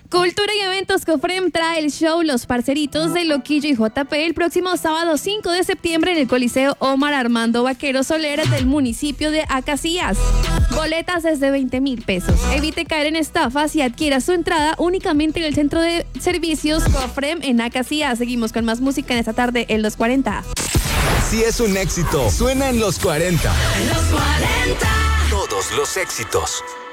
Cultura y Eventos Cofrem trae el show Los Parceritos de Loquillo y JP el próximo sábado 5 de septiembre en el Coliseo Omar Armando Vaquero Soler del municipio de Acacías. Boletas desde 20,000 pesos. Evite caer en estafas y adquiera su entrada únicamente en el centro de servicios Cofrem en Acacías. Seguimos con más música en esta tarde en Los 40. Si es un éxito, suena en Los 40. En los 40. Todos los éxitos.